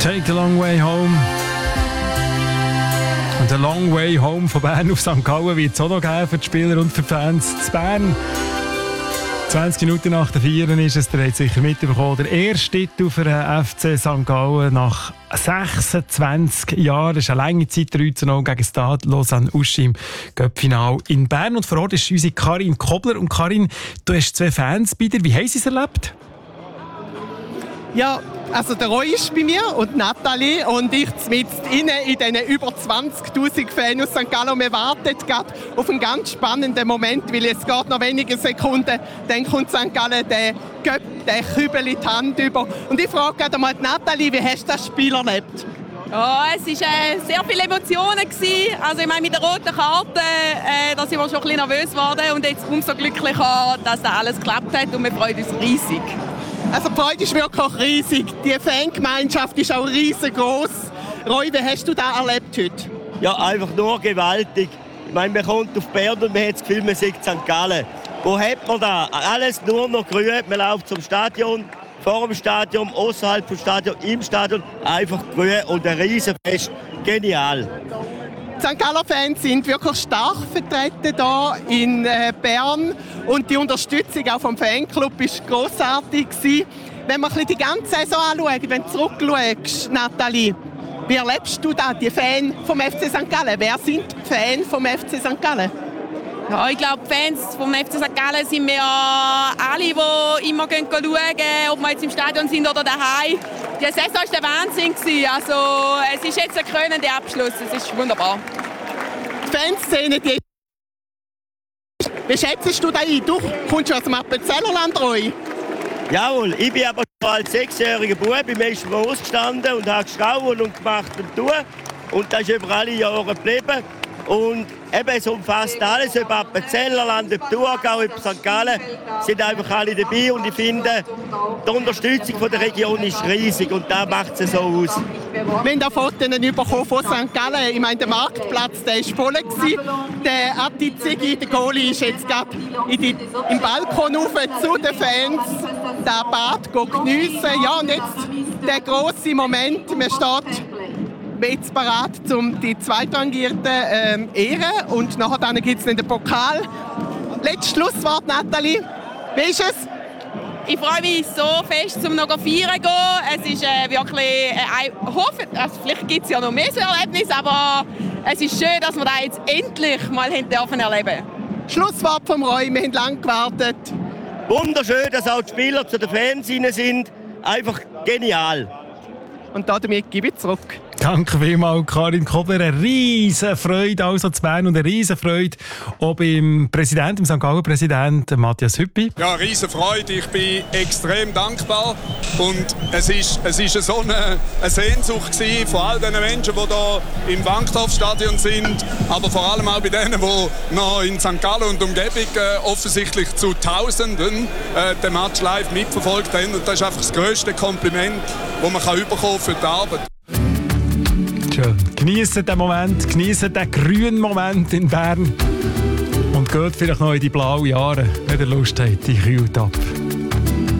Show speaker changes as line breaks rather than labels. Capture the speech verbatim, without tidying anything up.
Take the long way home. Und der Long Way Home von Bern auf Sankt Gallen wird es auch noch geben für die Spieler und für die Fans zu Bern. zwanzig Minuten nach der vier ist es, ihr habt sicher mitbekommen, der erste Titel für den F C Sankt Gallen nach sechsundzwanzig Jahren. Das ist eine lange Zeit, drei zu null gegen Stade Lausanne-Uschi im Cup-Final in Bern. Und vor Ort ist unsere Karin Kobler. Und Karin, du hast zwei Fans bei dir. Wie haben sie es erlebt?
Ja, also der Roy ist bei mir und Nathalie und ich mit innen in diesen über zwanzigtausend Fans aus Sankt Gallen. Wir warten gerade auf einen ganz spannenden Moment, weil es geht noch wenige Sekunden, dann kommt Sankt Gallen den Göpp, den Kübel in die Hand über. Und ich frage gerade mal Nathalie, wie hast du das Spiel erlebt?
Ja, es waren äh, sehr viele Emotionen. Gewesen. Also ich meine, mit der roten Karte äh, da sind wir schon ein bisschen nervös geworden und jetzt umso glücklicher, dass das alles geklappt hat und wir freuen uns riesig.
Also die Freude ist wirklich riesig. Die Fangemeinschaft ist auch riesengroß. Roy, wie hast du das erlebt heute?
Ja, einfach nur gewaltig. Ich meine, man kommt auf Bern und man hat das Gefühl, man sieht Sankt Gallen. Wo hat man da? Alles nur noch grün. Man läuft zum Stadion, vor dem Stadion, außerhalb des Stadions, im Stadion. Einfach grün und ein Riesenfest. Genial.
Die Sankt Galler Fans sind wirklich stark vertreten hier in äh, Bern und die Unterstützung auch vom Fanclub war grossartig. Wenn man die ganze Saison anschaut, wenn du zurückschaust, Nathalie, wie erlebst du das, die Fans vom F C Sankt Gallen? Wer sind die Fans vom F C Sankt Gallen?
Ja, ich glaube, Fans vom F C Sankt Gallen sind wir alle, die immer schauen, ob wir jetzt im Stadion sind oder daheim. Die Saison war der Wahnsinn. Also, es ist jetzt ein krönender Abschluss. Es ist wunderbar.
Die Fanszene, die wie schätzt du das ein? Du kommst aus dem Appenzellerland, Roy.
Jawohl, ich bin aber schon als sechsjähriger Bub im ersten Mal ausgestanden und habe geschraubt und gemacht und tun. Und das ist über alle Jahre geblieben. Und eben, es umfasst alles, ob Appenzellerland, ob Thurgau, ob Sankt Gallen, sind einfach alle dabei. Und ich finde, die Unterstützung von der Region ist riesig und da macht es so aus.
Wir haben da Fotos bekommen von Sankt Gallen. Ich meine, der Marktplatz der war voll. Der Atti Ziggy, der Goalie, ist jetzt gerade im Balkon rauf zu den Fans. Der Bad geniessen. Ja, und jetzt der grosse Moment. Man steht jetzt bereit, um die Zweitrangierten ähm, ehren. Und nachher gibt es den Pokal. Letztes Schlusswort, Nathalie. Wie ist es?
Ich freue mich so fest, um noch feiern zu gehen. Es ist äh, wirklich, äh, ich hoffe, also vielleicht gibt es ja noch mehr so Erlebnisse, aber es ist schön, dass wir das jetzt endlich mal dürfen erleben.
Schlusswort vom Roy, wir haben lange gewartet.
Wunderschön, dass auch die Spieler zu den Fans sind. Einfach genial.
Und damit gebe ich zurück.
Danke vielmals, Karin Kobler. Eine riesen Freude also zu Bern und eine riesen Freude auch beim Präsidenten, dem Sankt Gallen-Präsidenten Matthias Hüppi.
Ja, riesen Freude. Ich bin extrem dankbar. Und es ist, es ist so eine, eine Sehnsucht gewesen von all den Menschen, die hier im Wankdorfstadion sind, aber vor allem auch bei denen, die noch in Sankt Gallen und Umgebung äh, offensichtlich zu Tausenden äh, den Match live mitverfolgt haben. Und das ist einfach das grösste Kompliment, das man kann bekommen für die Arbeit.
Schön. Geniessen den Moment, geniessen den grünen Moment in Bern und geht vielleicht noch in die blauen Jahre, wenn ihr Lust habt, die kühlt ab.